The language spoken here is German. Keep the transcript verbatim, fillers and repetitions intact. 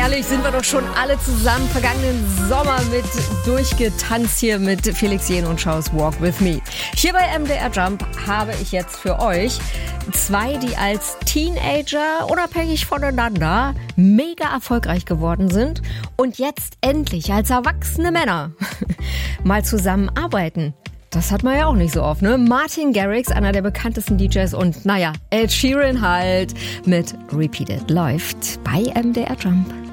herrlich, sind wir doch schon alle zusammen vergangenen Sommer mit durchgetanzt hier mit Felix Jähn und Schaus Walk With Me. Hier bei M D R Jump habe ich jetzt für euch zwei, die als Teenager unabhängig voneinander mega erfolgreich geworden sind und jetzt endlich als erwachsene Männer mal zusammenarbeiten. Das hat man ja auch nicht so oft, ne? Martin Garrix, einer der bekanntesten D Js und naja, Ed Sheeran halt mit Repeated läuft bei M D R Jump.